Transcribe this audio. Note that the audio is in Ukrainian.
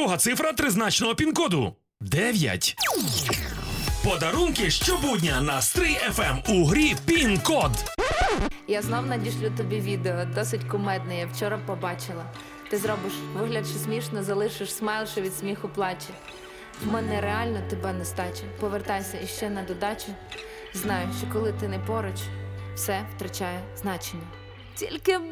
Друга цифра тризначного пін-коду – 9. Подарунки щобудня на Стрий FM у грі «Пін-код». Я знов надішлю тобі відео, досить кумедне, я вчора побачила. Ти зробиш вигляд, що смішно, залишиш смайл, що від сміху плаче. В мене реально тебе нестача. Повертайся іще на додачу. Знаю, що коли ти не поруч, все втрачає значення. Тільки